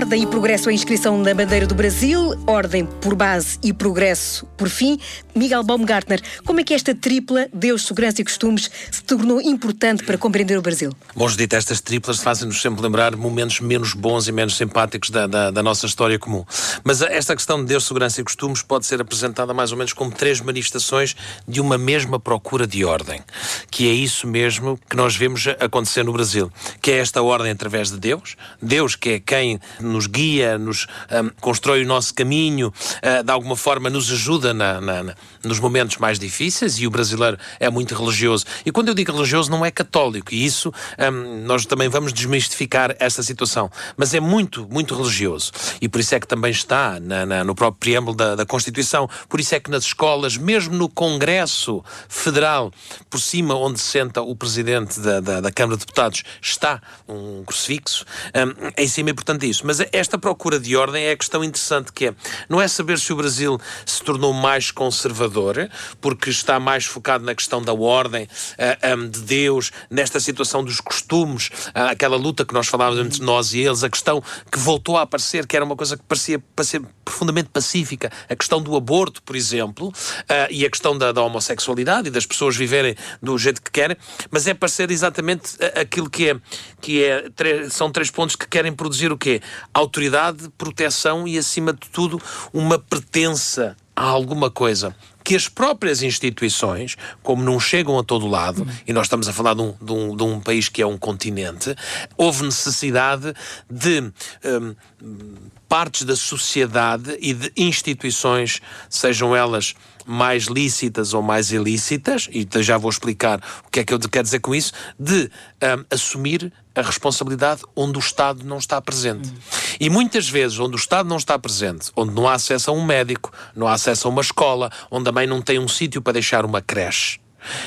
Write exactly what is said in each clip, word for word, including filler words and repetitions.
Ordem e progresso, a inscrição na bandeira do Brasil, ordem por base e progresso por fim. Miguel Baumgartner, como é que esta tripla, Deus, segurança e costumes, se tornou importante para compreender o Brasil? Bom, Judita, estas triplas fazem-nos sempre lembrar momentos menos bons e menos simpáticos da, da, da nossa história comum. Mas esta questão de Deus, segurança e costumes pode ser apresentada mais ou menos como três manifestações de uma mesma procura de ordem, que é isso mesmo que nós vemos acontecer no Brasil, que é esta ordem através de Deus, Deus que é quem nos guia, nos um, constrói o nosso caminho, uh, de alguma forma nos ajuda na, na, na, nos momentos mais difíceis, e o brasileiro é muito religioso. E quando eu digo religioso não é católico, e isso um, nós também vamos desmistificar esta situação, mas é muito, muito religioso. E por isso é que também está na, na, no próprio preâmbulo da, da Constituição, por isso é que nas escolas, mesmo no Congresso Federal, por cima onde senta o Presidente da, da, da Câmara de Deputados, está um crucifixo, um, em cima é importante isso. Mas esta procura de ordem é a questão interessante, que é, não é saber se o Brasil se tornou mais conservador, porque está mais focado na questão da ordem, uh, um, de Deus, nesta situação dos costumes, uh, aquela luta que nós falávamos entre nós e eles, a questão que voltou a aparecer, que era uma coisa que parecia, parecia profundamente pacífica, a questão do aborto, por exemplo, uh, e a questão da, da homossexualidade e das pessoas viverem do jeito que querem, mas é parecer exatamente aquilo que é, que é são três pontos que querem produzir o quê? Autoridade, proteção e, acima de tudo, uma pertença a alguma coisa que as próprias instituições, como não chegam a todo lado, uhum. e nós estamos a falar de um, de, um, de um país que é um continente, houve necessidade de um, partes da sociedade e de instituições, sejam elas mais lícitas ou mais ilícitas, e já vou explicar o que é que eu quero dizer com isso, de um, assumir a responsabilidade onde o Estado não está presente. Uhum. E muitas vezes, onde o Estado não está presente, onde não há acesso a um médico, não há acesso a uma escola, onde a mãe não tem um sítio para deixar uma creche.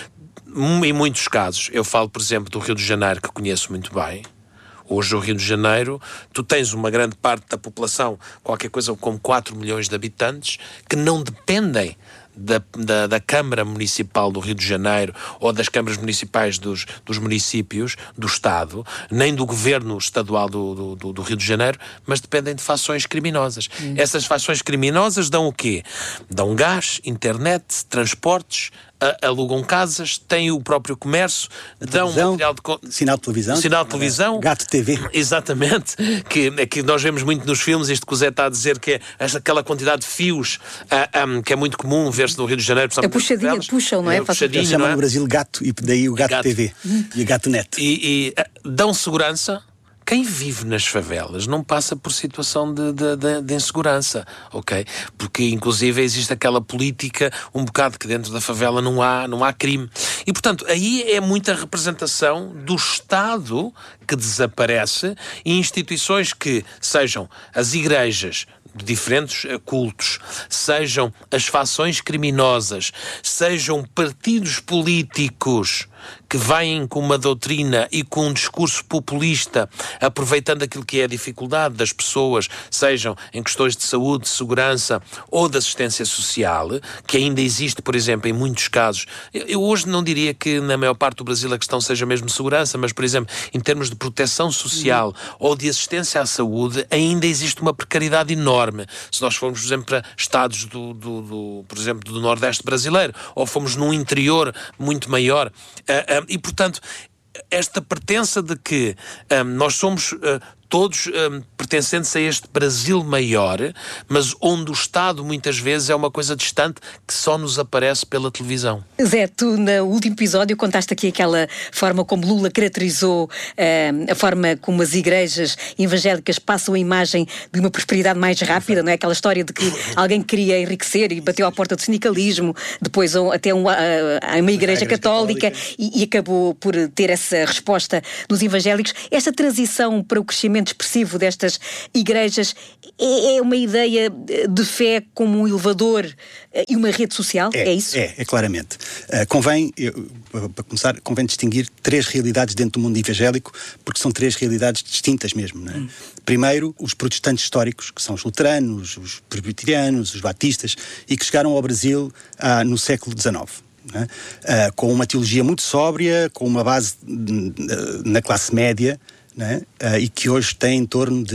Em muitos casos, eu falo, por exemplo, do Rio de Janeiro, que conheço muito bem. Hoje, o Rio de Janeiro, tu tens uma grande parte da população, qualquer coisa como quatro milhões de habitantes, que não dependem Da, da, da Câmara Municipal do Rio de Janeiro ou das câmaras municipais dos, dos municípios do Estado, nem do Governo Estadual do, do, do Rio de Janeiro, mas dependem de fações criminosas. Hum. Essas fações criminosas dão o quê? Dão gás, internet, transportes, a, alugam casas, têm o próprio comércio, dão material de... Sinal de televisão. Sinal de televisão. Gato T V. Exatamente. Que, é que nós vemos muito nos filmes, isto que o Zé está a dizer, que é aquela quantidade de fios uh, um, que é muito comum ver-se no Rio de Janeiro. A puxadinha, puxam, não é? é puxadinho, chamam não é? no Brasil gato, e daí o Gato, gato. T V hum. e o Gato Net. E, e uh, dão segurança. Quem vive nas favelas não passa por situação de, de, de, de insegurança, ok? Porque, inclusive, existe aquela política um bocado que dentro da favela não há, não há crime. E, portanto, aí é muita representação do Estado que desaparece e instituições que sejam as igrejas de diferentes cultos, sejam as fações criminosas, sejam partidos políticos que vêm com uma doutrina e com um discurso populista, aproveitando aquilo que é a dificuldade das pessoas, sejam em questões de saúde, de segurança ou de assistência social, que ainda existe, por exemplo, em muitos casos. Eu, eu hoje não diria que na maior parte do Brasil a questão seja mesmo segurança, mas, por exemplo, em termos de proteção social uhum. ou de assistência à saúde, ainda existe uma precariedade enorme. Se nós formos, por exemplo, para estados do, do, do, por exemplo, do Nordeste brasileiro, ou fomos num interior muito maior, uh, uh, e, portanto, esta pertença de que um, nós somos uh, todos um, pertencentes a este Brasil maior, mas onde o Estado muitas vezes é uma coisa distante que só nos aparece pela televisão. Zé, tu no último episódio contaste aqui aquela forma como Lula caracterizou uh, a forma como as igrejas evangélicas passam a imagem de uma prosperidade mais rápida, não é? Aquela história de que alguém queria enriquecer e bateu à porta do sindicalismo, depois até um, uh, uma igreja católica, católica. E, e acabou por ter essa resposta dos evangélicos. Esta transição para o crescimento expressivo destas igrejas é, é uma ideia de fé como um elevador e uma rede social? É, é isso? É, é claramente. Uh, convém, eu, para começar, convém distinguir três realidades dentro do mundo evangélico, porque são três realidades distintas mesmo, não é? Hum. Primeiro, os protestantes históricos, que são os luteranos, os presbiterianos, os batistas, e que chegaram ao Brasil ah, no século dezenove. Né? Uh, com uma teologia muito sóbria, com uma base uh, na classe média, né? uh, e que hoje tem em torno de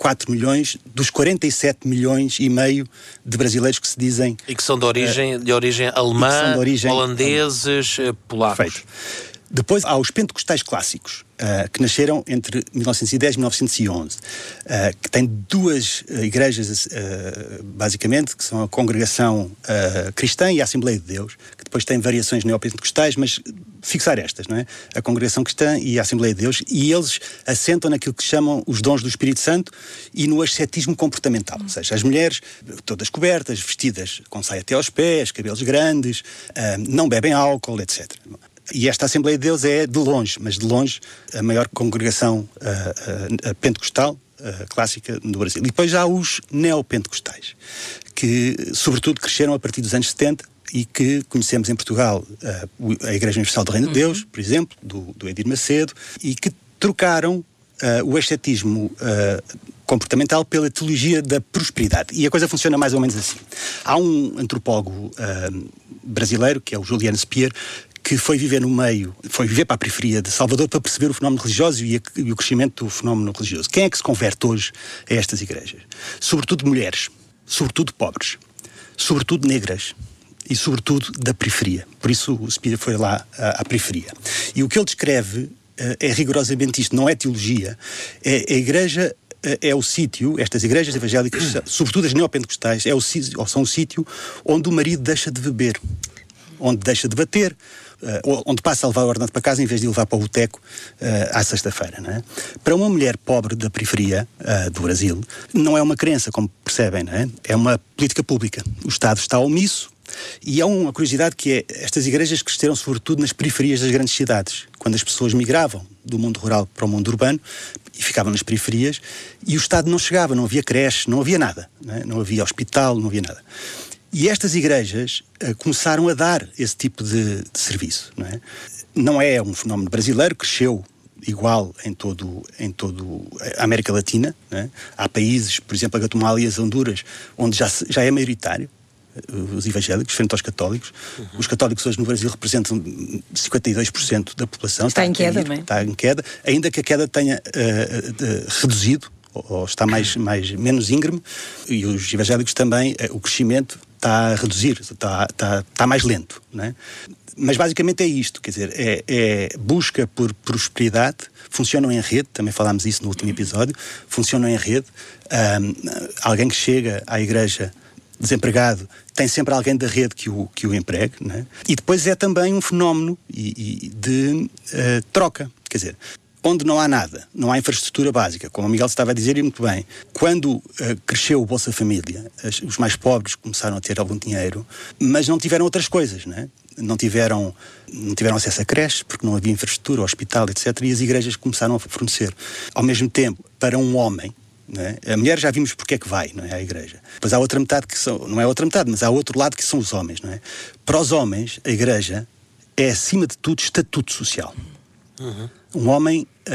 quatro milhões dos quarenta e sete milhões e meio de brasileiros que se dizem... E que são de origem, uh, de origem alemã, de origem, holandeses, um, polacos. Perfeito. Depois há os pentecostais clássicos, uh, que nasceram entre mil novecentos e dez e mil novecentos e onze, uh, que têm duas uh, igrejas, uh, basicamente, que são a Congregação uh, Cristã e a Assembleia de Deus, que depois têm variações neopentecostais, mas fixar estas, não é? A Congregação Cristã e a Assembleia de Deus, e eles assentam naquilo que chamam os dons do Espírito Santo e no ascetismo comportamental, ou seja, as mulheres todas cobertas, vestidas com saia até aos pés, cabelos grandes, uh, não bebem álcool, etcétera. E esta Assembleia de Deus é, de longe, mas de longe, a maior congregação uh, uh, pentecostal uh, clássica do Brasil. E depois já há os neopentecostais, que sobretudo cresceram a partir dos anos setenta e que conhecemos em Portugal uh, a Igreja Universal do Reino de Deus, por exemplo, do, do Edir Macedo, e que trocaram uh, o ascetismo uh, comportamental pela teologia da prosperidade. E a coisa funciona mais ou menos assim. Há um antropólogo uh, brasileiro, que é o Juliano Speer, que foi viver no meio, foi viver para a periferia de Salvador para perceber o fenómeno religioso e, a, e o crescimento do fenómeno religioso. Quem é que se converte hoje a estas igrejas? Sobretudo mulheres, sobretudo pobres, sobretudo negras e sobretudo da periferia. Por isso o Speer foi lá à, à periferia. E o que ele descreve uh, é rigorosamente isto, não é teologia, é a igreja... é o sítio, estas igrejas evangélicas, sobretudo as neopentecostais, é o, ou são o sítio onde o marido deixa de beber, onde deixa de bater, uh, onde passa a levar o ordenado para casa em vez de levar para o boteco uh, à sexta-feira, não é? Para uma mulher pobre da periferia uh, do Brasil, não é uma crença, como percebem, não é? É uma política pública. O Estado está omisso. E há uma curiosidade que é, estas igrejas cresceram sobretudo nas periferias das grandes cidades, quando as pessoas migravam do mundo rural para o mundo urbano e ficavam nas periferias, e o Estado não chegava, não havia creche, não havia nada, não é? Não havia hospital, não havia nada. E estas igrejas uh, começaram a dar esse tipo de, de serviço, não é? Não é um fenómeno brasileiro, cresceu igual em todo, em todo a América Latina, não é? Há países, por exemplo, a Guatemala e as Honduras, onde já, se, já é maioritário os evangélicos, frente aos católicos. Uhum. Os católicos hoje no Brasil representam cinquenta e dois por cento da população. Está, está em queda, cair, não é? Está em queda, ainda que a queda tenha uh, uh, reduzido, ou, ou está mais, mais, menos íngreme, e os evangélicos também, uh, o crescimento está a reduzir, está, está, está mais lento, não é? Mas basicamente é isto, quer dizer, é, é busca por prosperidade, funcionam em rede, também falámos isso no último episódio, funcionam em rede. Um, alguém que chega à igreja desempregado, tem sempre alguém da rede que o, que o empregue, não é? E depois é também um fenómeno e, e de uh, troca, quer dizer, onde não há nada, não há infraestrutura básica, como o Miguel estava a dizer e muito bem, quando uh, cresceu o Bolsa Família, as, os mais pobres começaram a ter algum dinheiro, mas não tiveram outras coisas, não é? Não tiveram, não tiveram acesso a creche, porque não havia infraestrutura, hospital, etcétera, e as igrejas começaram a fornecer. Ao mesmo tempo, para um homem, não é? A mulher já vimos porque é que vai, não é? À igreja. Depois há outra metade que são, não é outra metade, mas há outro lado que são os homens, não é? Para os homens, a igreja é, acima de tudo, estatuto social. Uhum. Um homem uh,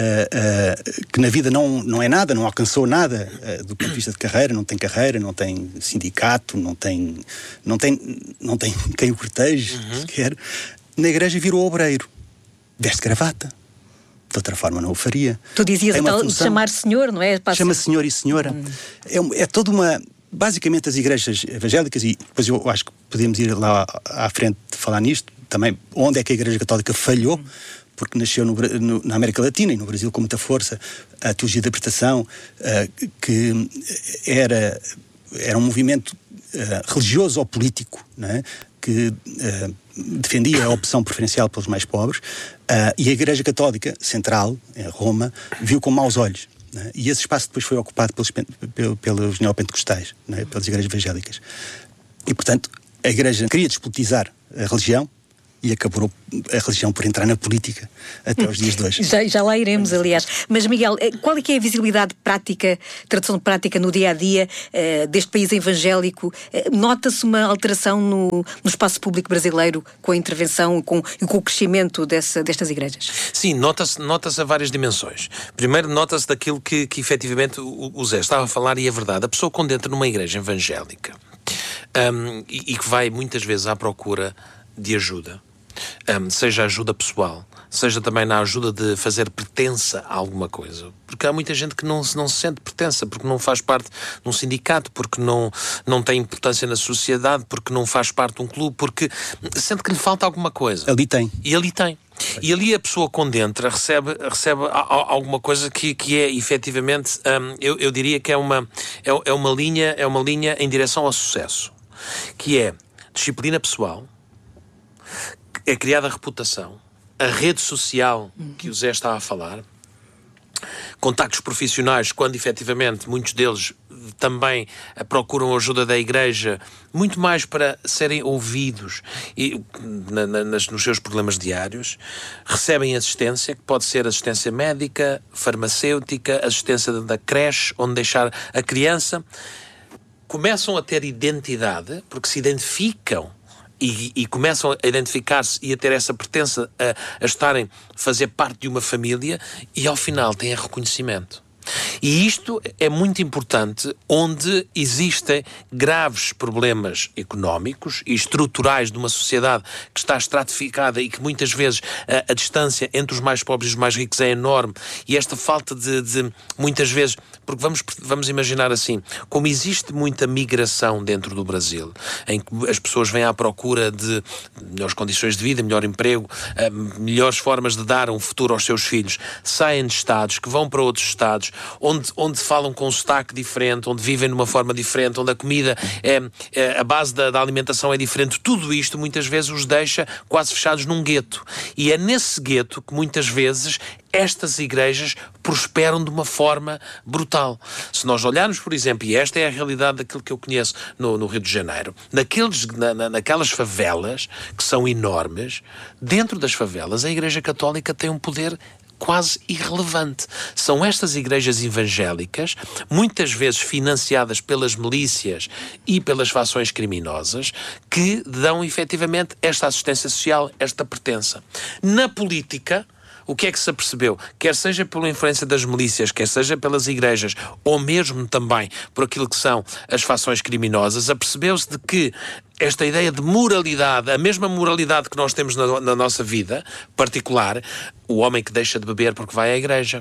uh, que na vida não, não é nada, não alcançou nada uh, do ponto de vista de carreira, não tem carreira, não tem sindicato, não tem, não tem, não tem quem o corteje, uhum. sequer. Na igreja virou obreiro, veste gravata. De outra forma não o faria. Tu dizias então de chamar senhor, não é? Chama senhor e senhora. Hum. É, é toda uma... Basicamente as igrejas evangélicas, e depois eu acho que podemos ir lá à frente de falar nisto, também onde é que a Igreja Católica falhou, porque nasceu no, no, na América Latina e no Brasil com muita força, a teologia da libertação, uh, que era, era um movimento uh, religioso ou político, não é? Que uh, defendia a opção preferencial pelos mais pobres, uh, e a Igreja Católica Central, em Roma, viu com maus olhos. Né? E esse espaço depois foi ocupado pelos, pelos, pelos neopentecostais, né? Pelas igrejas evangélicas. E, portanto, a Igreja queria despolitizar a religião, e acabou a religião por entrar na política até os dias de hoje. Já, já lá iremos, aliás. Mas, Miguel, qual é que é a visibilidade prática, tradução prática no dia-a-dia uh, deste país evangélico? Uh, nota-se uma alteração no, no espaço público brasileiro com a intervenção com, e com o crescimento dessa, destas igrejas? Sim, nota-se, nota-se a várias dimensões. Primeiro, nota-se daquilo que, que efetivamente o, o Zé estava a falar, e é verdade. A pessoa, quando entra numa igreja evangélica um, e, e que vai muitas vezes à procura de ajuda, Um, seja ajuda pessoal, seja também na ajuda de fazer pertença a alguma coisa. Porque há muita gente que não, não se sente pertença, porque não faz parte de um sindicato, porque não, não tem importância na sociedade, porque não faz parte de um clube, porque sente que lhe falta alguma coisa. Ali tem. E ali tem. E ali a pessoa quando entra recebe, recebe a, a, alguma coisa que, que é efetivamente, hum, eu, eu diria que é uma, é, é, uma linha, é uma linha em direção ao sucesso, que é disciplina pessoal, é criada a reputação, a rede social que o Zé está a falar, contactos profissionais, quando efetivamente muitos deles também procuram a ajuda da Igreja, muito mais para serem ouvidos e, na, na, nas, nos seus problemas diários, recebem assistência, que pode ser assistência médica, farmacêutica, assistência da creche, onde deixar a criança, começam a ter identidade, porque se identificam E, e começam a identificar-se e a ter essa pertença a, a estarem, fazer parte de uma família, e ao final têm reconhecimento. E isto é muito importante onde existem graves problemas económicos e estruturais de uma sociedade que está estratificada e que muitas vezes a, a distância entre os mais pobres e os mais ricos é enorme, e esta falta de, de muitas vezes, porque vamos, vamos imaginar assim, como existe muita migração dentro do Brasil, em que as pessoas vêm à procura de melhores condições de vida, melhor emprego, melhores formas de dar um futuro aos seus filhos, saem de estados, que vão para outros estados, Onde, onde falam com um sotaque diferente, onde vivem de uma forma diferente, onde a comida, é, é, a base da, da alimentação é diferente. Tudo isto muitas vezes os deixa quase fechados num gueto. E é nesse gueto que muitas vezes estas igrejas prosperam de uma forma brutal. Se nós olharmos, por exemplo, e esta é a realidade daquilo que eu conheço no, no Rio de Janeiro, naqueles, na, na, naquelas favelas que são enormes, dentro das favelas a Igreja Católica tem um poder quase irrelevante. São estas igrejas evangélicas, muitas vezes financiadas pelas milícias e pelas facções criminosas, que dão efetivamente esta assistência social, esta pertença. Na política, o que é que se apercebeu? Quer seja pela influência das milícias, quer seja pelas igrejas, ou mesmo também por aquilo que são as facções criminosas, apercebeu-se de que esta ideia de moralidade, a mesma moralidade que nós temos na, na nossa vida particular, o homem que deixa de beber porque vai à igreja,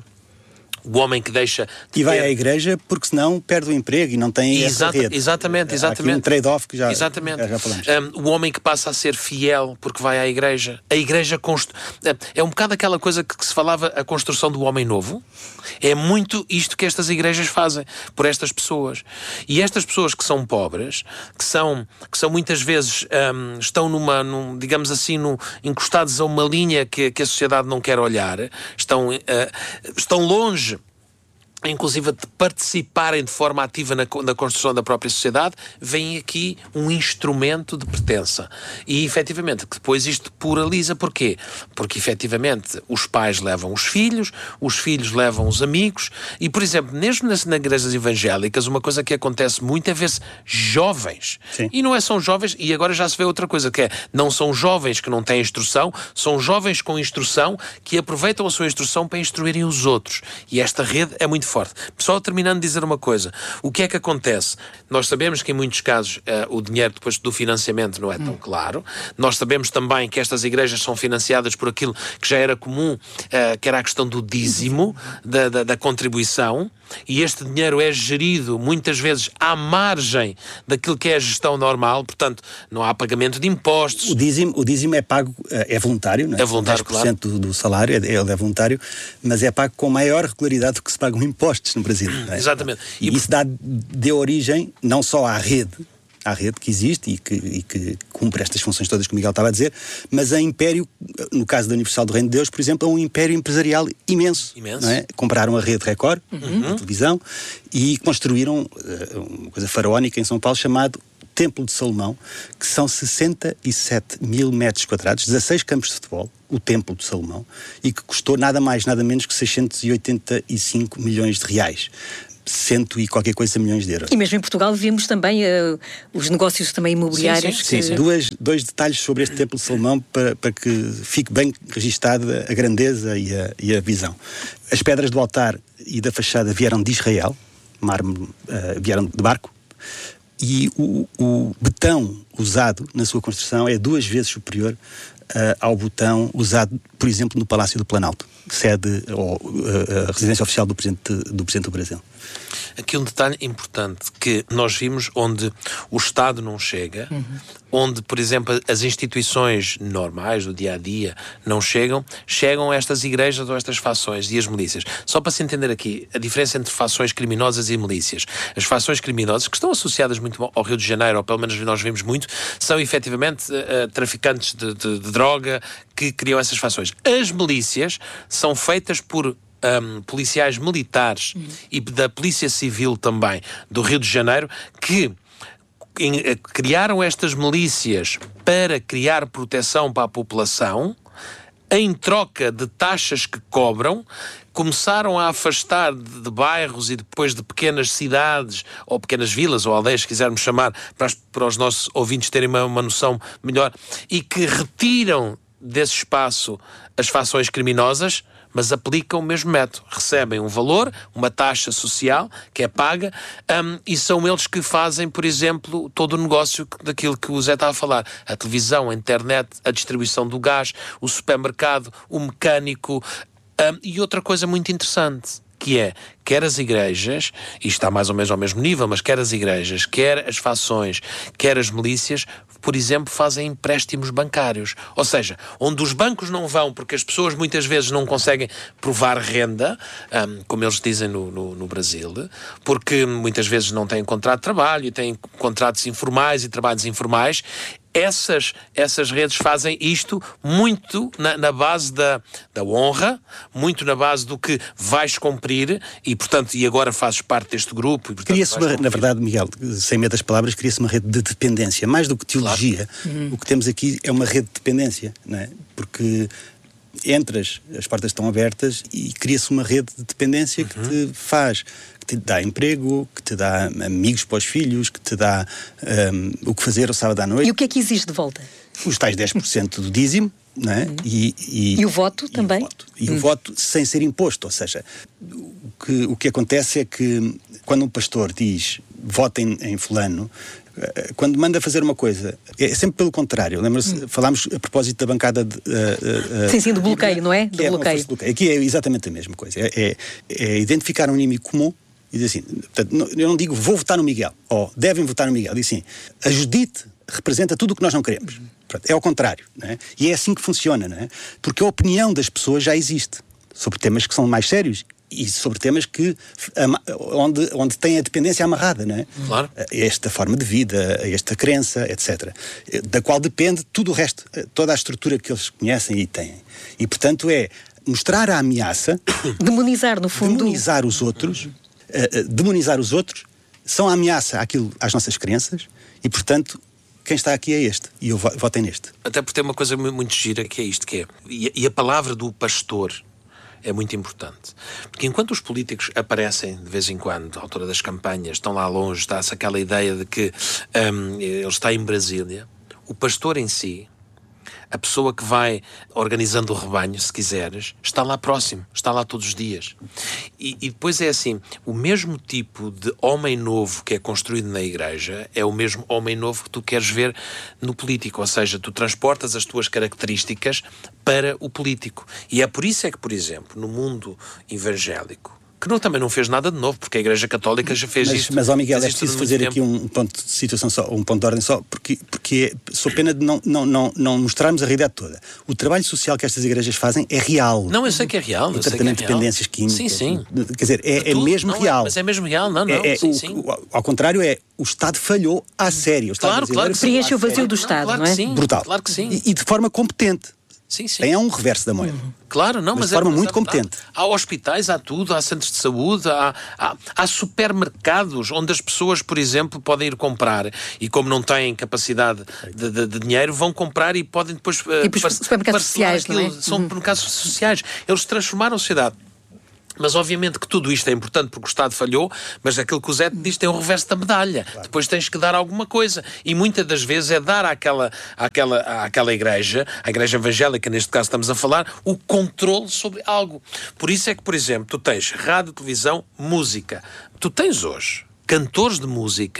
o homem que deixa de E vai ter... à igreja porque senão perde o emprego e não tem Exata, essa rede. Exatamente, exatamente. Há aqui um trade-off que já, exatamente. já, já falamos. Um, o homem que passa a ser fiel porque vai à igreja. A igreja const... é um bocado aquela coisa que, que se falava, a construção do homem novo. É muito isto que estas igrejas fazem por estas pessoas. E estas pessoas que são pobres, que são, que são muitas vezes, um, estão numa, num, digamos assim, num, encostados a uma linha que, que a sociedade não quer olhar, estão, uh, estão longe, inclusive de participarem de forma ativa na, na construção da própria sociedade, vem aqui um instrumento de pertença. E, efetivamente, que depois isto pluraliza. Porquê? Porque, efetivamente, os pais levam os filhos, os filhos levam os amigos, e, por exemplo, mesmo nas, nas igrejas evangélicas, uma coisa que acontece muito é ver-se jovens. Sim. E não é são jovens, e agora já se vê outra coisa, que é, não são jovens que não têm instrução, são jovens com instrução que aproveitam a sua instrução para instruírem os outros. E esta rede é muito forte. Só terminando de dizer uma coisa, o que é que acontece? Nós sabemos que em muitos casos uh, o dinheiro depois do financiamento não é tão hum. claro. Nós sabemos também que estas igrejas são financiadas por aquilo que já era comum, uh, que era a questão do dízimo, da, da, da contribuição, e este dinheiro é gerido muitas vezes à margem daquilo que é a gestão normal, portanto não há pagamento de impostos. O dízimo, o dízimo é pago, é voluntário, não é? É voluntário, dez por cento claro. do, do salário, ele é, é voluntário, mas é pago com maior regularidade do que se pagam impostos no Brasil. Não é? Exatamente. E, e isso dá, deu origem não só à rede, à rede que existe e que, e que cumpre estas funções todas que o Miguel estava a dizer, mas a império, no caso da Universal do Reino de Deus, por exemplo, é um império empresarial imenso. Imenso. Não é? Compraram a Rede Record, uhum. de televisão, e construíram uh, uma coisa faraónica em São Paulo chamado Templo de Salomão, que são sessenta e sete mil metros quadrados, dezasseis campos de futebol, o Templo de Salomão, e que custou nada mais, nada menos que seiscentos e oitenta e cinco milhões de reais. Cento e qualquer coisa milhões de euros. E mesmo em Portugal vimos também uh, os negócios também imobiliários. Sim, que... sim, sim. Duas, dois detalhes sobre este Templo de Salomão para, para que fique bem registada a grandeza e a, e a visão. As pedras do altar e da fachada vieram de Israel, mármore, uh, vieram de barco, e o, o betão usado na sua construção é duas vezes superior uh, ao botão usado, por exemplo, no Palácio do Planalto, sede ou uh, a residência oficial do Presidente, do Presidente do Brasil. Aqui um detalhe importante que nós vimos onde o Estado não chega, uhum. onde, por exemplo, as instituições normais do dia-a-dia não chegam, chegam estas igrejas ou estas fações e as milícias. Só para se entender aqui a diferença entre fações criminosas e milícias. As fações criminosas, que estão associadas muito ao Rio de Janeiro, ou pelo menos nós vimos muito, são efetivamente uh, traficantes de, de, de droga que criam essas fações. As milícias são feitas por Um, policiais militares uhum. e da Polícia Civil também do Rio de Janeiro que em, criaram estas milícias para criar proteção para a população. Em troca de taxas que cobram, começaram a afastar de, de bairros e depois de pequenas cidades ou pequenas vilas ou aldeias, se quisermos chamar, para, as, para os nossos ouvintes terem uma, uma noção melhor, e que retiram desse espaço as fações criminosas, mas aplicam o mesmo método. Recebem um valor, uma taxa social que é paga, um, e são eles que fazem, por exemplo, todo o negócio daquilo que o Zé está a falar. A televisão, a internet, a distribuição do gás, o supermercado, o mecânico. Um, e outra coisa muito interessante, que é, quer as igrejas, e está mais ou menos ao mesmo nível, mas quer as igrejas, quer as fações, quer as milícias, por exemplo, fazem empréstimos bancários. Ou seja, onde os bancos não vão, porque as pessoas muitas vezes não conseguem provar renda, um, como eles dizem no, no, no Brasil, porque muitas vezes não têm contrato de trabalho, têm contratos informais e trabalhos informais. Essas, essas redes fazem isto muito na, na base da, da honra, muito na base do que vais cumprir e, portanto, e agora fazes parte deste grupo. E, portanto, cria-se uma, na verdade, Miguel, sem medo das palavras, cria-se uma rede de dependência. Mais do que teologia, claro. uhum. o que temos aqui é uma rede de dependência, não é? Porque entras, as portas estão abertas e cria-se uma rede de dependência uhum. que te faz... que te dá emprego, que te dá amigos para os filhos, que te dá um, o que fazer ao sábado à noite. E o que é que existe de volta? Os tais dez por cento do dízimo, não é? Uhum. E, e, e o voto e também? O voto. E uhum. o voto sem ser imposto, ou seja, o que, o que acontece é que quando um pastor diz votem em fulano, quando manda fazer uma coisa, é sempre pelo contrário. Lembra-se, hum. falámos a propósito da bancada de... Uh, uh, sim, sim, do bloqueio, não é? Do é bloqueio. bloqueio. Aqui é exatamente a mesma coisa. É, é, é identificar um inimigo comum e dizer assim, portanto, não, eu não digo vou votar no Miguel, ou devem votar no Miguel. Digo assim, a Judite representa tudo o que nós não queremos. Portanto, é ao contrário. Não é? E é assim que funciona, não é? Porque a opinião das pessoas já existe sobre temas que são mais sérios e sobre temas que, onde, onde tem a dependência amarrada, não é? Claro. Esta forma de vida, esta crença, etcétera. Da qual depende tudo o resto, toda a estrutura que eles conhecem e têm. E, portanto, é mostrar a ameaça... Demonizar, no fundo. Demonizar os outros. Uh, demonizar os outros são a ameaça àquilo, às nossas crenças e, portanto... Quem está aqui é este, e eu votem neste. Até porque tem uma coisa muito gira, que é isto, que é... E, e a palavra do pastor é muito importante. Porque enquanto os políticos aparecem de vez em quando, à altura das campanhas, estão lá longe, está-se aquela ideia de que um, ele está em Brasília, o pastor em si, a pessoa que vai organizando o rebanho, se quiseres, está lá próximo, está lá todos os dias. E, e depois é assim, o mesmo tipo de homem novo que é construído na igreja é o mesmo homem novo que tu queres ver no político, ou seja, tu transportas as tuas características para o político. E é por isso é que, por exemplo, no mundo evangélico, que não, também não fez nada de novo, porque a Igreja Católica já fez mas, isto. Mas, ó Miguel, é preciso fazer aqui um ponto de situação só, um ponto de ordem só, porque, porque é, sou pena de não, não, não, não mostrarmos a realidade toda. O trabalho social que estas igrejas fazem é real. Não, eu sei que é real. O tratamento de dependências químicas. Sim, sim. Quer dizer, é, é mesmo não, real. Mas é mesmo real, não, não. É, é, sim, o, sim. O, ao contrário, é o Estado falhou à sério. O Estado claro, claro. Preenche o vazio do Estado, claro não é? Que sim, brutal. Claro que sim. E, e de forma competente. Sim, sim. É um reverso da moeda. Uhum. Claro, não, mas, mas de forma é, muito é competente. Há hospitais, há tudo, há centros de saúde, há, há, há supermercados onde as pessoas, por exemplo, podem ir comprar e, como não têm capacidade de, de, de dinheiro, vão comprar e podem depois... Tipo uh, supermercados sociais, aquilo. não é? São supermercados uhum. sociais. Eles transformaram a sociedade. Mas obviamente que tudo isto é importante porque o Estado falhou, mas aquilo que o Zé diz tem um reverso da medalha. Claro. Depois tens que dar alguma coisa. E muitas das vezes é dar àquela, àquela, àquela igreja, à igreja evangélica, neste caso estamos a falar, o controle sobre algo. Por isso é que, por exemplo, tu tens rádio, televisão, música. Tu tens hoje cantores de música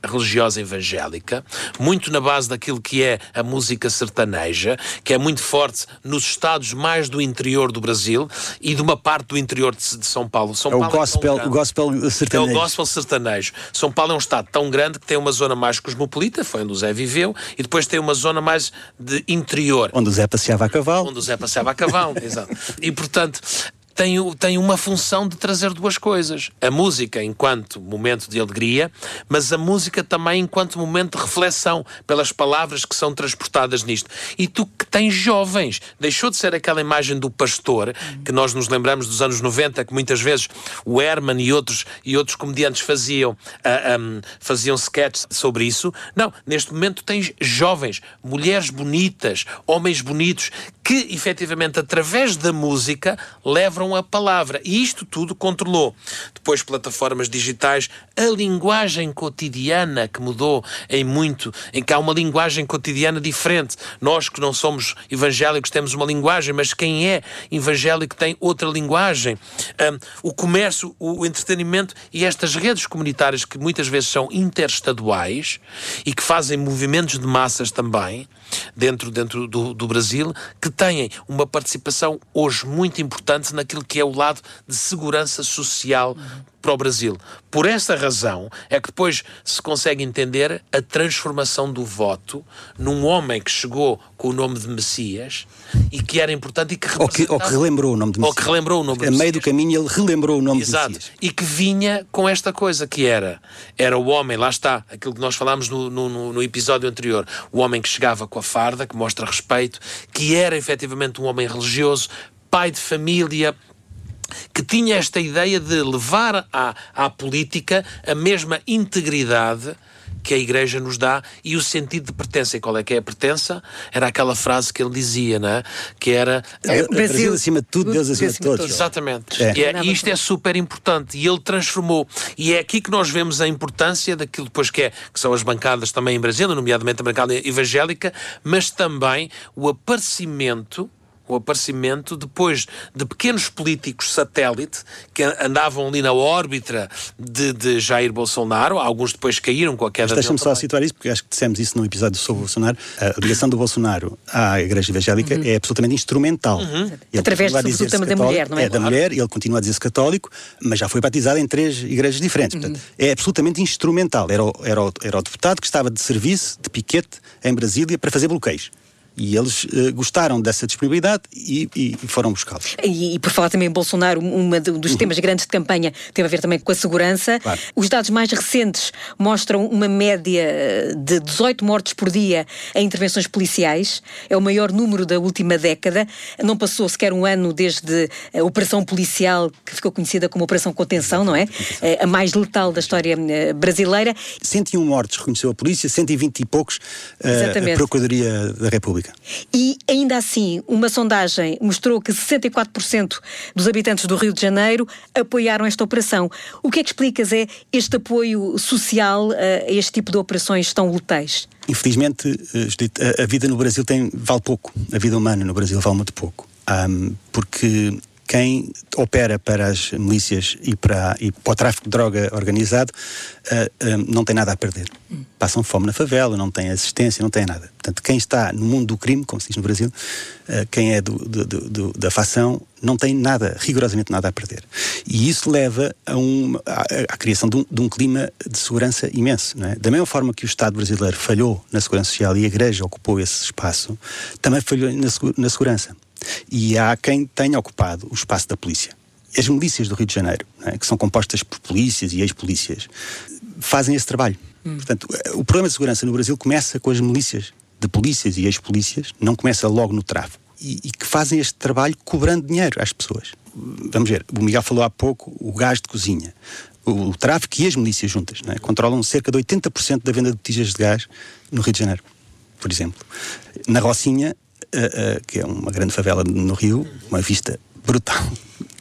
religiosa evangélica, muito na base daquilo que é a música sertaneja, que é muito forte nos estados mais do interior do Brasil e de uma parte do interior de, de São Paulo. São é Paulo o gospel, é o gospel sertanejo. É o gospel sertanejo. São Paulo é um estado tão grande que tem uma zona mais cosmopolita, foi onde o Zé viveu, e depois tem uma zona mais de interior. Onde o Zé passeava a cavalo. Onde o Zé passeava a cavalo, exato. E, portanto, tem, tem uma função de trazer duas coisas. A música enquanto momento de alegria, mas a música também enquanto momento de reflexão, pelas palavras que são transportadas nisto. E tu que tens jovens, deixou de ser aquela imagem do pastor, que nós nos lembramos dos anos noventa, que muitas vezes o Herman e outros, e outros comediantes faziam, uh, um, faziam sketches sobre isso. Não, neste momento tens jovens, mulheres bonitas, homens bonitos, que efetivamente através da música levam a palavra. E isto tudo controlou. Depois, plataformas digitais, a linguagem cotidiana que mudou em muito, em que há uma linguagem cotidiana diferente. Nós que não somos evangélicos temos uma linguagem, mas quem é evangélico tem outra linguagem. Um, o comércio, o, o entretenimento e estas redes comunitárias que muitas vezes são interestaduais e que fazem movimentos de massas também, dentro, dentro do, do Brasil, que têm uma participação hoje muito importante naquilo que é o lado de segurança social para o Brasil. Por esta razão é que depois se consegue entender a transformação do voto num homem que chegou com o nome de Messias e que era importante e que representava... Ou que, ou que relembrou o nome de Messias. Ou que relembrou o nome de A Messias. meio do caminho ele relembrou o nome Exato. de Messias. E que vinha com esta coisa que era, era o homem, lá está, aquilo que nós falámos no, no, no episódio anterior, o homem que chegava com a farda, que mostra respeito, que era efetivamente um homem religioso, pai de família, que tinha esta ideia de levar à, à política a mesma integridade que a Igreja nos dá e o sentido de pertença. E qual é que é a pertença? Era aquela frase que ele dizia, não é? Que era... É, Brasil, Brasil acima de tudo, Deus acima de todos. Exatamente. É. E, é, e isto é super importante. E ele transformou. E é aqui que nós vemos a importância daquilo depois que é, que são as bancadas também em Brasil, nomeadamente a bancada evangélica, mas também o aparecimento o aparecimento depois de pequenos políticos satélite que andavam ali na órbita de, de Jair Bolsonaro, alguns depois caíram com a queda dele. Deixa-me só situar isso, porque acho que dissemos isso num episódio sobre o Bolsonaro. A ligação do Bolsonaro à Igreja Evangélica uhum. é absolutamente instrumental. Uhum. Através do tema da mulher, não é? É, da mulher, ele continua a dizer-se católico, mas já foi batizado em três igrejas diferentes. Uhum. Portanto, é absolutamente instrumental. Era o, era, o, era o deputado que estava de serviço, de piquete, em Brasília, para fazer bloqueios. E eles uh, gostaram dessa disponibilidade e, e, e foram buscá-los. E, e por falar também em Bolsonaro, um dos uhum. temas grandes de campanha teve a ver também com a segurança. Claro. Os dados mais recentes mostram uma média de dezoito mortes por dia em intervenções policiais. É o maior número da última década. Não passou sequer um ano desde a operação policial, que ficou conhecida como Operação Contenção, não é? A mais letal da história brasileira. cento e um mortes reconheceu a polícia, cento e vinte e poucos uh, a Procuradoria da República. E, ainda assim, uma sondagem mostrou que sessenta e quatro por cento dos habitantes do Rio de Janeiro apoiaram esta operação. O que é que explicas é este apoio social a este tipo de operações tão letais? Infelizmente, Judite, a vida no Brasil tem, vale pouco. A vida humana no Brasil vale muito pouco. Um, porque quem opera para as milícias e para, e para o tráfico de droga organizado uh, uh, não tem nada a perder. Hum. Passam fome na favela, não tem assistência, não tem nada. Portanto, quem está no mundo do crime, como se diz no Brasil, uh, quem é do, do, do, da facção, não tem nada, rigorosamente nada a perder. E isso leva a, um, a, a criação de um, de um clima de segurança imenso. Não é? Da mesma forma que o Estado brasileiro falhou na segurança social e a Igreja ocupou esse espaço, também falhou na, na segurança. E há quem tenha ocupado o espaço da polícia. As milícias do Rio de Janeiro, não é? Que são compostas por polícias e ex-polícias, fazem esse trabalho. Hum. Portanto, o problema de segurança no Brasil começa com as milícias de polícias e ex-polícias, não começa logo no tráfico. E, e que fazem este trabalho cobrando dinheiro às pessoas. Vamos ver, o Miguel falou há pouco, o gás de cozinha. O, o tráfico e as milícias juntas, não é? Controlam cerca de oitenta por cento da venda de botijas de gás no Rio de Janeiro, por exemplo. Na Rocinha, Uh, uh, que é uma grande favela no Rio, uma vista brutal. Uh,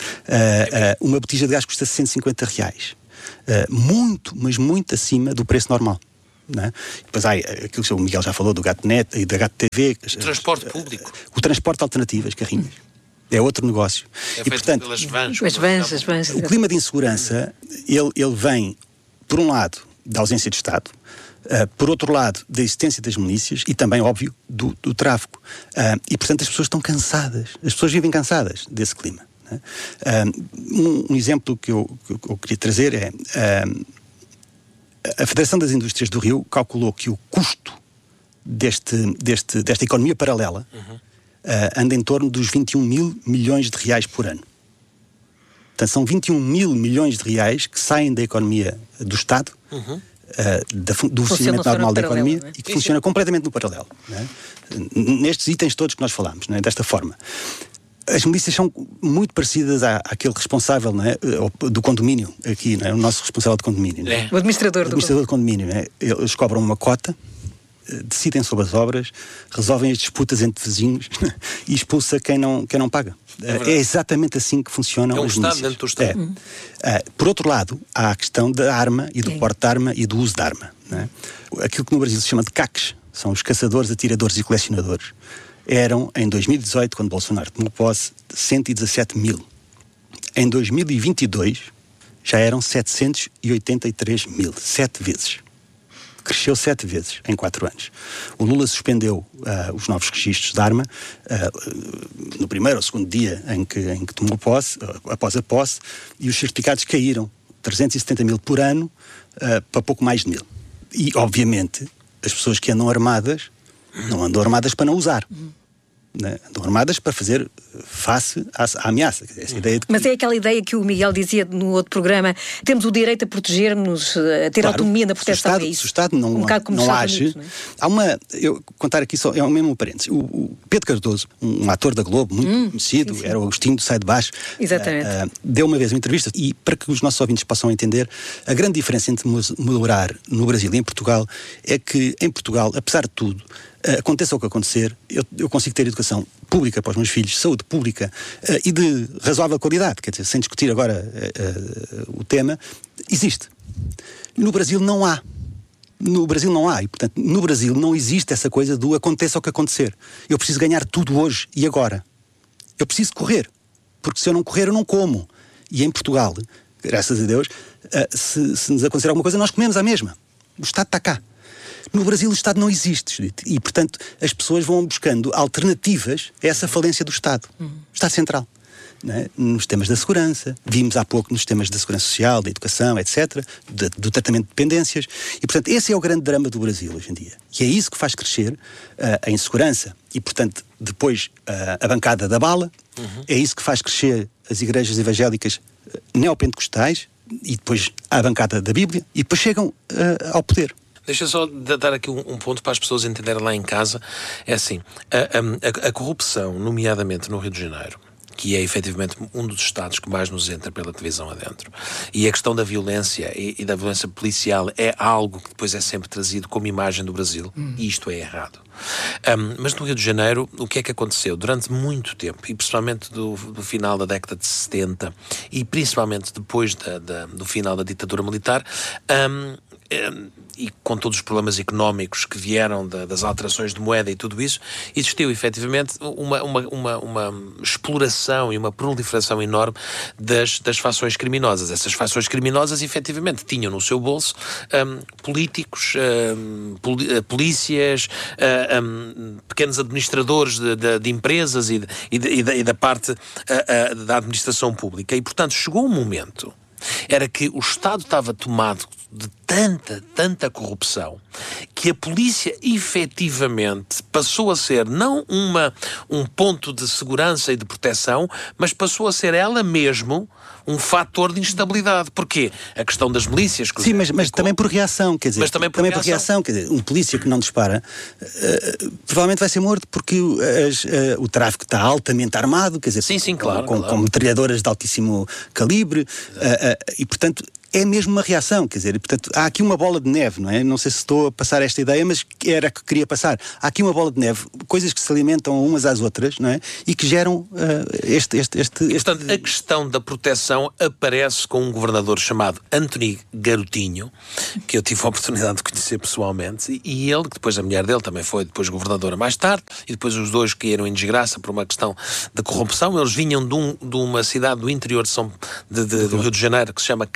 uh, uma botija de gás custa cento e cinquenta reais. Uh, muito, mas muito acima do preço normal. Não é? Depois há aquilo que o Miguel já falou do GatoNet e da Gato T V. O transporte público. Uh, o transporte alternativo, as carrinhas. É outro negócio. É e, portanto, pelas vans. As vans, as vans. O clima de insegurança, ele, ele vem, por um lado, da ausência de Estado, Uh, por outro lado, da existência das milícias e também, óbvio, do, do tráfico. Uh, e, portanto, as pessoas estão cansadas. As pessoas vivem cansadas desse clima. Né? Uh, um, um exemplo que eu, que eu queria trazer é... Uh, a Federação das Indústrias do Rio calculou que o custo deste, deste, desta economia paralela uhum. uh, anda em torno dos vinte e um mil milhões de reais por ano. Portanto, são vinte e um mil milhões de reais que saem da economia do Estado, uhum. uh, da, do funcionamento normal da economia, é? E que Isso. funciona completamente no paralelo. Né? Nestes itens todos que nós falámos, né? Desta forma. As milícias são muito parecidas à, àquele responsável, não é, do condomínio, aqui, não é? O nosso responsável de condomínio. É. O administrador, o administrador do condomínio. Não é? Eles cobram uma cota, decidem sobre as obras, resolvem as disputas entre vizinhos e expulsa quem não, quem não paga. É, é exatamente assim que funcionam é um as milícias. Estado dentro do Estado. É. Uhum. Uh, por outro lado, há a questão da arma e do é. porte de arma e do uso de arma. Não é? Aquilo que no Brasil se chama de C A Cs, são os caçadores, atiradores e colecionadores. Eram, em dois mil e dezoito, quando Bolsonaro tomou posse, cento e dezassete mil. Em dois mil e vinte e dois, já eram setecentos e oitenta e três mil. Sete vezes. Cresceu sete vezes em quatro anos. O Lula suspendeu uh, os novos registros de arma uh, no primeiro ou segundo dia em que, em que tomou posse, uh, após a posse, e os certificados caíram trezentos e setenta mil por ano uh, para pouco mais de mil. E, obviamente, as pessoas que andam armadas não andam armadas para não usar. Uhum. Né? Andam armadas para fazer face à, à ameaça. Essa ideia de que... Mas é aquela ideia que o Miguel dizia no outro programa, temos o direito a proteger-nos, a ter claro, autonomia na proteção. Se o Estado, é isso? Se o Estado não, um não age... Unidos, não é? Há uma... Eu contar aqui só, é o mesmo parênteses. O, o Pedro Cardoso, um, um ator da Globo, muito hum, conhecido, sim, sim. Era o Agostinho do Sai de Baixo. Exatamente. Uh, uh, deu uma vez uma entrevista, e para que os nossos ouvintes possam entender, a grande diferença entre morar no Brasil e em Portugal é que, em Portugal, apesar de tudo, Uh, aconteça o que acontecer, eu, eu consigo ter educação pública para os meus filhos, saúde pública uh, e de razoável qualidade, quer dizer, sem discutir agora uh, uh, o tema, existe. No Brasil não há. No Brasil não há. E, portanto, no Brasil não existe essa coisa do aconteça o que acontecer. Eu preciso ganhar tudo hoje e agora. Eu preciso correr. Porque se eu não correr, eu não como. E em Portugal, graças a Deus, uh, se, se nos acontecer alguma coisa, nós comemos a mesma. O Estado está cá. No Brasil o Estado não existe, e, portanto, as pessoas vão buscando alternativas a essa falência do Estado. Uhum. O Estado Central. Né? Nos temas da segurança, vimos há pouco nos temas da segurança social, da educação, etcétera, do, do tratamento de dependências. E, portanto, esse é o grande drama do Brasil hoje em dia. E é isso que faz crescer uh, a insegurança e, portanto, depois uh, a bancada da bala. Uhum. É isso que faz crescer as igrejas evangélicas uh, neopentecostais e depois a bancada da Bíblia e depois chegam uh, ao poder. Deixa só dar aqui um, um ponto para as pessoas entenderem lá em casa. É assim, a, a, a corrupção, nomeadamente no Rio de Janeiro, que é efetivamente um dos estados que mais nos entra pela televisão adentro, e a questão da violência e, e da violência policial é algo que depois é sempre trazido como imagem do Brasil, hum. e isto é errado. Um, mas no Rio de Janeiro, o que é que aconteceu? Durante muito tempo, e principalmente do, do final da década de setenta, e principalmente depois da, da, do final da ditadura militar, um, um, e com todos os problemas económicos que vieram da, das alterações de moeda e tudo isso, existiu efetivamente uma, uma, uma, uma exploração e uma proliferação enorme das, das fações criminosas. Essas fações criminosas efetivamente tinham no seu bolso um, políticos, um, poli, polícias, um, pequenos administradores de, de, de empresas e, de, e, de, e, da, e da parte uh, uh, da administração pública. E, portanto, chegou um momento, era que o Estado estava tomado de tanta, tanta corrupção, que a polícia efetivamente passou a ser não uma, um ponto de segurança e de proteção, mas passou a ser ela mesmo um fator de instabilidade. Porquê? A questão das milícias... Sim, mas, mas também por reação, quer dizer... Mas também por também reação. por reação, quer dizer, um polícia que não dispara uh, provavelmente vai ser morto porque as, uh, o tráfico está altamente armado, quer dizer... Sim, sim, claro. Com, claro. com metralhadoras de altíssimo calibre, uh, uh, e portanto... É mesmo uma reação, quer dizer, portanto, há aqui uma bola de neve, não é? Não sei se estou a passar esta ideia, mas era a que queria passar. Há aqui uma bola de neve, coisas que se alimentam umas às outras, não é? E que geram uh, este, este, este, e, este... portanto, a questão da proteção aparece com um governador chamado Anthony Garotinho, que eu tive a oportunidade de conhecer pessoalmente, e ele, que depois a mulher dele também foi depois governadora mais tarde, e depois os dois caíram em desgraça por uma questão de corrupção. Eles vinham de, um, de uma cidade do interior de São, de, de, do Rio de Janeiro, que se chama Campo de Goiás,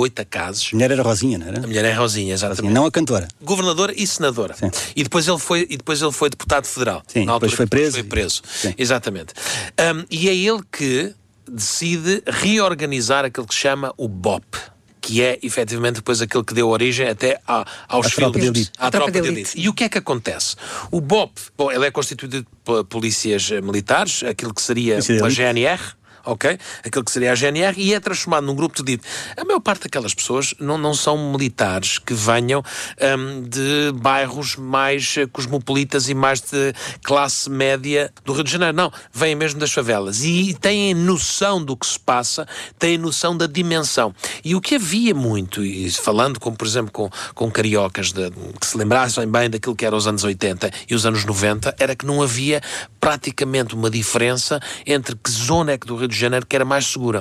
Goitacazes. A mulher era Rosinha, não era? A mulher é Rosinha, exatamente. Rosinha, não a cantora. Governadora e senadora. Sim. E depois ele foi, e depois ele foi deputado federal. Sim, na depois altura, foi preso. Foi preso. Sim. Exatamente. Um, e é ele que decide reorganizar aquilo que se chama o B O P, que é, efetivamente, depois aquele que deu origem até a, aos a filmes. Tropa de Elite. À A Tropa Tropa de de Elite. Elite. E o que é que acontece? O B O P, bom, ele é constituído por polícias militares, aquilo que seria Polícia uma de G N R, ok? Aquilo que seria a G N R, e é transformado num grupo de... A maior parte daquelas pessoas não, não são militares que venham um, de bairros mais cosmopolitas e mais de classe média do Rio de Janeiro. Não, vêm mesmo das favelas. E têm noção do que se passa, têm noção da dimensão. E o que havia muito, e falando, como por exemplo, com, com cariocas de, que se lembrassem bem daquilo que eram os anos oitenta e os anos noventa, era que não havia praticamente uma diferença entre que zona é que do Rio de Janeiro que era mais segura.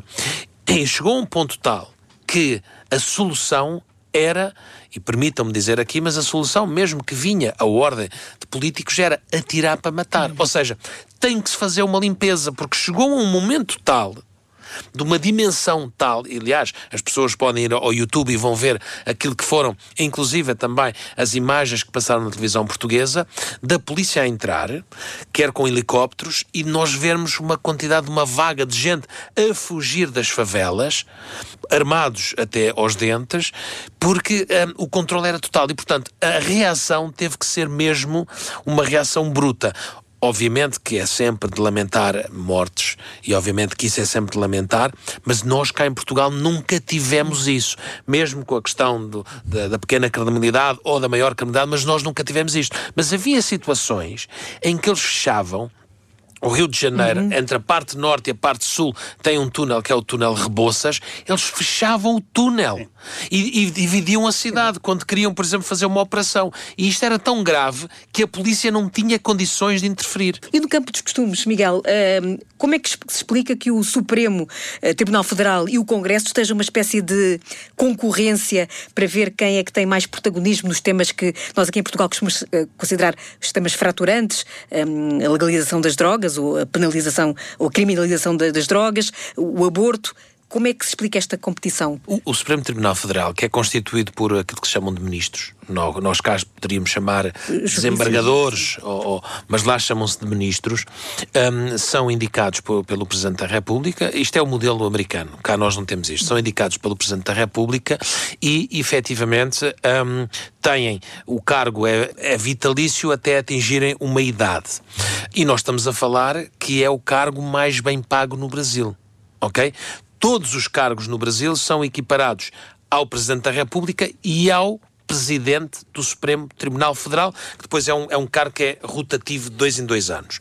E chegou a um ponto tal que a solução era, e permitam-me dizer aqui, mas a solução mesmo que vinha a ordem de políticos era atirar para matar. Ou seja, tem que se fazer uma limpeza, porque chegou a um momento tal, de uma dimensão tal, e aliás, as pessoas podem ir ao YouTube e vão ver aquilo que foram, inclusive também as imagens que passaram na televisão portuguesa, da polícia a entrar, quer com helicópteros, e nós vermos uma quantidade, uma vaga de gente a fugir das favelas, armados até aos dentes, porque um, o controle era total, e portanto a reação teve que ser mesmo uma reação bruta. Obviamente que é sempre de lamentar mortes, e obviamente que isso é sempre de lamentar, mas nós cá em Portugal nunca tivemos isso, mesmo com a questão do, da, da pequena criminalidade ou da maior criminalidade, mas nós nunca tivemos isto. Mas havia situações em que eles fechavam o Rio de Janeiro, uhum. entre a parte norte e a parte sul, tem um túnel que é o túnel Rebouças, eles fechavam o túnel e, e dividiam a cidade quando queriam, por exemplo, fazer uma operação. E isto era tão grave que a polícia não tinha condições de interferir. E no campo dos costumes, Miguel, uh, como é que se explica que o Supremo uh, Tribunal Federal e o Congresso estejam uma espécie de concorrência para ver quem é que tem mais protagonismo nos temas que nós aqui em Portugal costumamos uh, considerar os temas fraturantes, um, a legalização das drogas, ou a penalização ou a criminalização de, das drogas, o, o aborto? Como é que se explica esta competição? O, o Supremo Tribunal Federal, que é constituído por aquilo que se chamam de ministros, nós, nós cá poderíamos chamar desembargadores, ou, ou, mas lá chamam-se de ministros, um, são indicados por, pelo Presidente da República. Isto é o modelo americano, cá nós não temos isto. São indicados pelo Presidente da República e, efetivamente, um, têm, o cargo é, é vitalício até atingirem uma idade. E nós estamos a falar que é o cargo mais bem pago no Brasil, ok? Todos os cargos no Brasil são equiparados ao Presidente da República e ao Presidente do Supremo Tribunal Federal, que depois é um, é um cargo que é rotativo de dois em dois anos.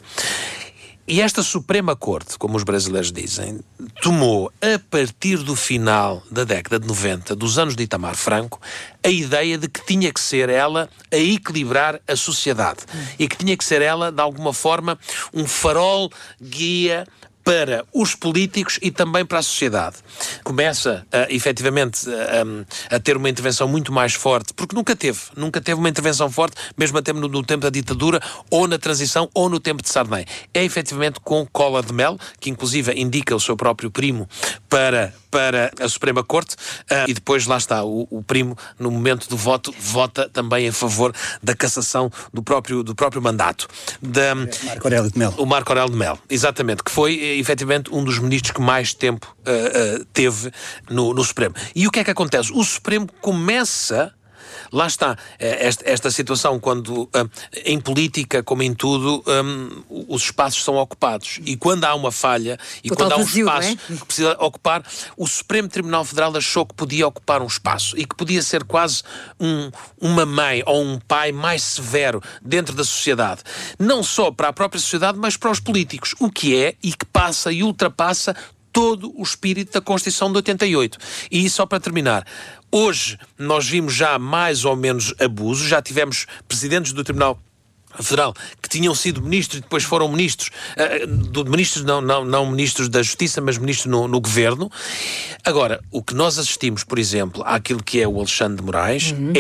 E esta Suprema Corte, como os brasileiros dizem, tomou, a partir do final da década de noventa, dos anos de Itamar Franco, a ideia de que tinha que ser ela a equilibrar a sociedade. E que tinha que ser ela, de alguma forma, um farol guia para os políticos e também para a sociedade. Começa, uh, efetivamente, uh, a ter uma intervenção muito mais forte, porque nunca teve, nunca teve uma intervenção forte, mesmo até no, no tempo da ditadura, ou na transição, ou no tempo de Sarney. É, efetivamente, com Cola de Mel, que inclusive indica o seu próprio primo para, para a Suprema Corte, uh, e depois, lá está, o, o primo, no momento do voto, vota também a favor da cassação do próprio, do próprio mandato. Da, Marco Aurélio de Mel. O Marco Aurélio de Mel, exatamente, que foi efetivamente um dos ministros que mais tempo uh, uh, teve no, no Supremo. E o que é que acontece? O Supremo começa... Lá está, esta, esta situação quando, uh, em política, como em tudo, um, os espaços são ocupados. E quando há uma falha, e Total quando há um vazio, espaço não é? que precisa ocupar, o Supremo Tribunal Federal achou que podia ocupar um espaço e que podia ser quase um, uma mãe ou um pai mais severo dentro da sociedade. Não só para a própria sociedade, mas para os políticos. O que é e que passa e ultrapassa todo o espírito da Constituição de oitenta e oito. E só para terminar, hoje nós vimos já mais ou menos abusos, já tivemos presidentes do Tribunal Federal que tinham sido ministros e depois foram ministros, uh, do, ministros não, não, não ministros da Justiça, mas ministros no, no Governo. Agora, o que nós assistimos, por exemplo, àquilo que é o Alexandre de Moraes, uhum. é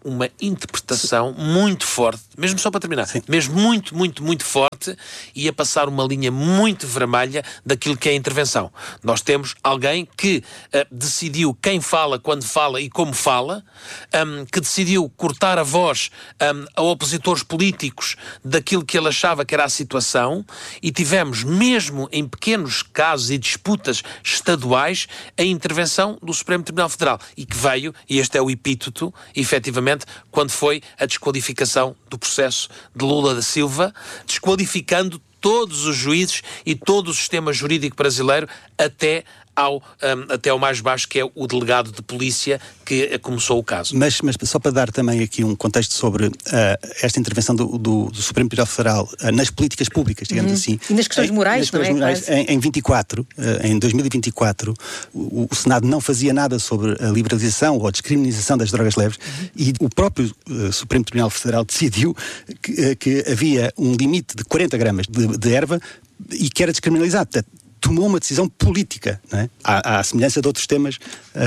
uma interpretação muito forte, mesmo só para terminar, Sim. mesmo muito, muito, muito forte, e a passar uma linha muito vermelha daquilo que é a intervenção. Nós temos alguém que uh, decidiu quem fala, quando fala e como fala, um, que decidiu cortar a voz um, a opositores políticos daquilo que ele achava que era a situação, e tivemos, mesmo em pequenos casos e disputas estaduais, a intervenção do Supremo Tribunal Federal, e que veio, e este é o epíteto, efetivamente, quando foi a desqualificação do processo de Lula da Silva, desqualificando todos os juízes e todo o sistema jurídico brasileiro até ao, um, até ao mais baixo, que é o delegado de polícia que começou o caso. Mas, mas só para dar também aqui um contexto sobre uh, esta intervenção do, do, do Supremo Tribunal Federal uh, nas políticas públicas, digamos uhum. assim. E nas questões morais, nas questões não é? Morais, em, em vinte e quatro, uh, em dois mil e vinte e quatro, o, o Senado não fazia nada sobre a liberalização ou a descriminalização das drogas leves uhum. e o próprio uh, Supremo Tribunal Federal decidiu que, uh, que havia um limite de quarenta gramas de, de erva e que era descriminalizado. Portanto, tomou uma decisão política, não é? à, à semelhança de outros temas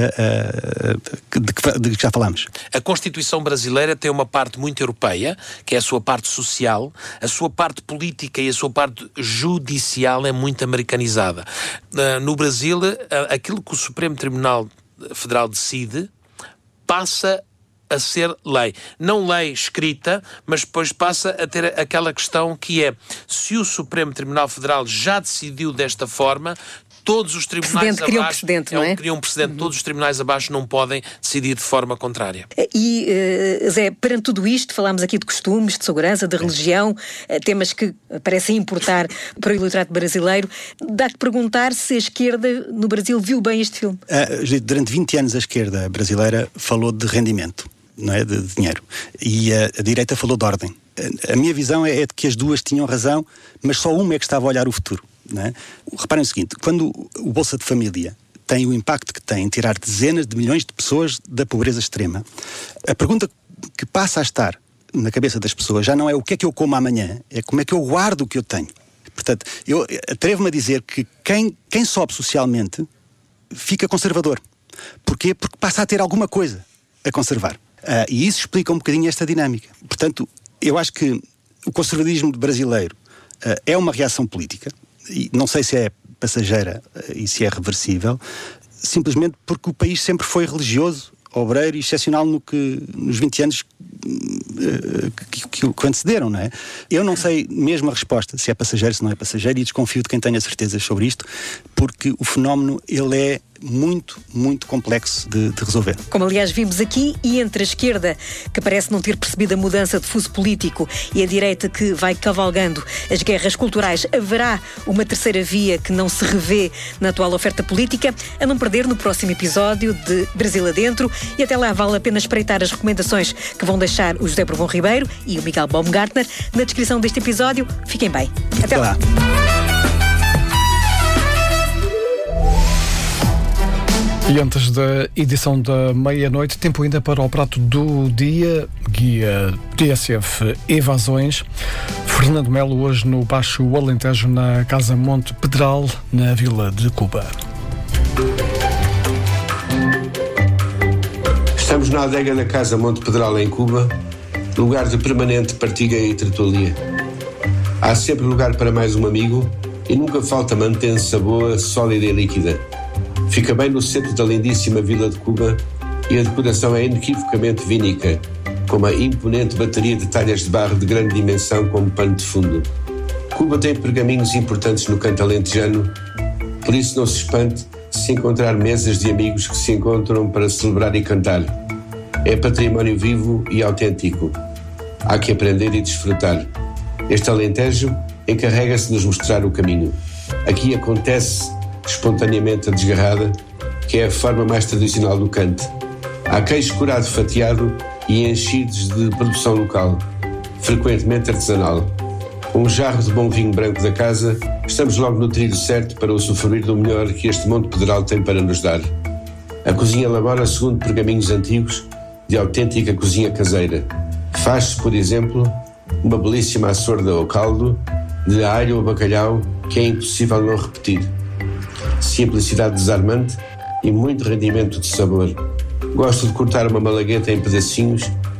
uh, uh, de, que, de que já falámos. A Constituição brasileira tem uma parte muito europeia, que é a sua parte social, a sua parte política e a sua parte judicial é muito americanizada. Uh, no Brasil, uh, aquilo que o Supremo Tribunal Federal decide passa a ser lei. Não lei escrita, mas depois passa a ter aquela questão que é, se o Supremo Tribunal Federal já decidiu desta forma, todos os tribunais precedente, criam abaixo... precedente, não é? Criam um precedente. Uhum. Todos os tribunais abaixo não podem decidir de forma contrária. E, uh, Zé, perante tudo isto, falámos aqui de costumes, de segurança, de religião, uh, temas que parecem importar para o eleitorado brasileiro. Dá que perguntar se a esquerda no Brasil viu bem este filme. Uh, durante vinte anos a esquerda brasileira falou de rendimento, não é, de dinheiro, e a, a direita falou de ordem. A, a minha visão é, é de que as duas tinham razão, mas só uma é que estava a olhar o futuro, não é? Reparem o seguinte, quando o Bolsa de Família tem o impacto que tem em tirar dezenas de milhões de pessoas da pobreza extrema, a pergunta que passa a estar na cabeça das pessoas já não é o que é que eu como amanhã, é como é que eu guardo o que eu tenho. Portanto, eu atrevo-me a dizer que quem, quem sobe socialmente fica conservador. Porquê? Porque passa a ter alguma coisa a conservar. Uh, e isso explica um bocadinho esta dinâmica. Portanto, eu acho que o conservadorismo brasileiro uh, é uma reação política, e não sei se é passageira uh, e se é reversível, simplesmente porque o país sempre foi religioso, obreiro e excepcional no que, nos vinte anos uh, que, que, que antecederam, não é? Eu não sei mesmo a resposta, se é passageiro, se não é passageiro, e desconfio de quem tenha certezas sobre isto, porque o fenómeno, ele é muito, muito complexo de, de resolver. Como aliás vimos aqui, e entre a esquerda, que parece não ter percebido a mudança de fuso político, e a direita que vai cavalgando as guerras culturais, haverá uma terceira via que não se revê na atual oferta política, a não perder no próximo episódio de Brasil Adentro, e até lá vale a pena espreitar as recomendações que vão deixar o José Bourbon Ribeiro e o Miguel Baumgartner na descrição deste episódio. Fiquem bem. Até, Até lá. lá. E antes da edição da meia-noite, tempo ainda para o prato do dia, guia T S F Evasões. Fernando Melo, hoje no Baixo Alentejo, na Casa Monte Pedral, na Vila de Cuba. Estamos na adega da Casa Monte Pedral, em Cuba, lugar de permanente partilha e tertulia. Há sempre lugar para mais um amigo e nunca falta mantença boa, sólida e líquida. Fica bem no centro da lindíssima Vila de Cuba e a decoração é inequivocamente vínica, com uma imponente bateria de talhas de barro de grande dimensão como pano de fundo. Cuba tem pergaminhos importantes no canto alentejano, por isso não se espante se encontrar mesas de amigos que se encontram para celebrar e cantar. É património vivo e autêntico. Há que aprender e desfrutar. Este Alentejo encarrega-se de nos mostrar o caminho. Aqui acontece espontaneamente a desgarrada, que é a forma mais tradicional do cante. Há queijo curado fatiado e enchidos de produção local, frequentemente artesanal. Com um jarro de bom vinho branco da casa, estamos logo no trilho certo para usufruir do melhor que este Monte Pedral tem para nos dar. A cozinha elabora segundo pergaminhos antigos de autêntica cozinha caseira. Faz-se, por exemplo, uma belíssima açorda ao caldo, de alho ou bacalhau, que é impossível não repetir. Simplicidade desarmante e muito rendimento de sabor. Gosto de cortar uma malagueta em pedacinhos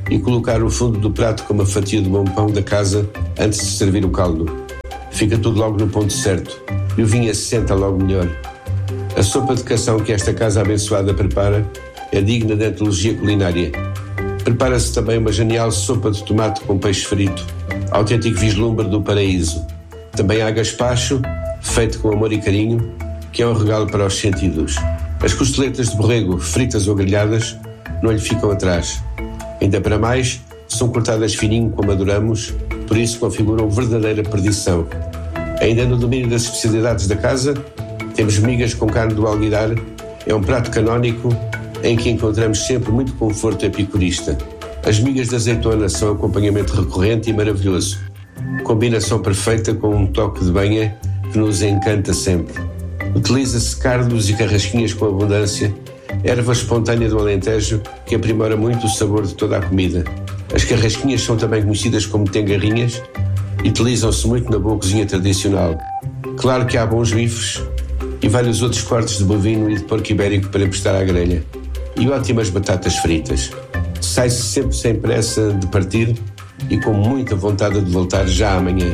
e colocar o fundo do prato com uma fatia de bom pão da casa antes de servir o caldo. Fica tudo logo no ponto certo e o vinho assenta logo melhor. A sopa de cação que esta casa abençoada prepara é digna de antologia culinária. Prepara-se também uma genial sopa de tomate com peixe frito, autêntico vislumbre do paraíso. Também há gaspacho, feito com amor e carinho, que é um regalo para os sentidos. As costeletas de borrego, fritas ou grelhadas, não lhe ficam atrás. Ainda para mais, são cortadas fininho como adoramos, por isso configuram verdadeira perdição. Ainda no domínio das especialidades da casa, temos migas com carne do alguidar. É um prato canónico em que encontramos sempre muito conforto epicurista. As migas de azeitona são acompanhamento recorrente e maravilhoso. Combinação perfeita com um toque de banha que nos encanta sempre. Utiliza-se cardos e carrasquinhas com abundância, erva espontânea do Alentejo que aprimora muito o sabor de toda a comida. As carrasquinhas são também conhecidas como tengarrinhas e utilizam-se muito na boa cozinha tradicional. Claro que há bons bifes e vários outros cortes de bovino e de porco ibérico para prestar à grelha. E ótimas batatas fritas. Sai-se sempre sem pressa de partir e com muita vontade de voltar já amanhã.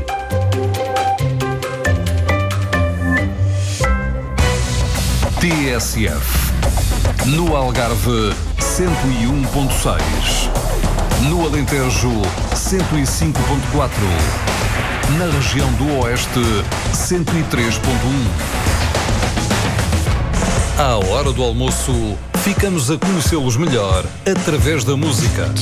T S F. No Algarve, cento e um ponto seis. No Alentejo, cento e cinco ponto quatro. Na região do Oeste, cento e três ponto um. À hora do almoço, ficamos a conhecê-los melhor através da música.